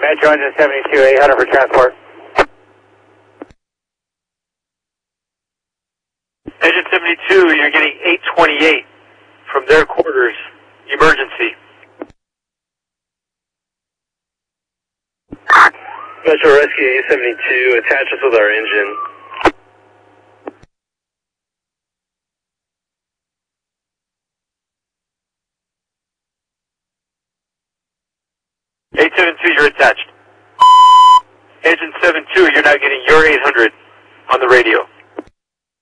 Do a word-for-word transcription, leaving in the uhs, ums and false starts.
Metro Engine seventy-two, eight hundred for transport. Engine seventy-two, you're getting eight twenty-eight from their quarters, emergency. Metro Rescue eight seventy-two, attach us with our engine. eight seven two, you're attached. Engine seven two, you're now getting your eight hundred on the radio.